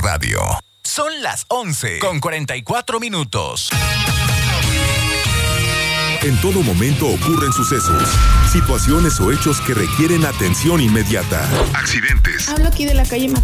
Radio. Son las 11:44. En todo momento ocurren sucesos, situaciones o hechos que requieren atención inmediata. Accidentes. Hablo aquí de la calle